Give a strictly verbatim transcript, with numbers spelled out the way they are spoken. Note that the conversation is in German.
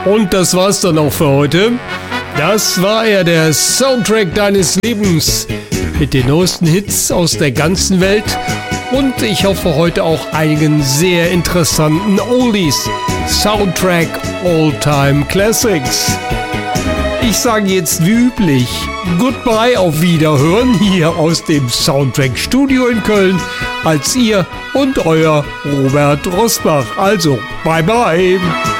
Und das war's dann auch für heute. Das war er, der Soundtrack deines Lebens mit den neuesten Hits aus der ganzen Welt und ich hoffe heute auch einigen sehr interessanten Oldies. Soundtrack All-Time Classics. Ich sage jetzt wie üblich Goodbye, auf Wiederhören hier aus dem Soundtrack Studio in Köln als ihr und euer Robert Rosbach. Also, bye bye.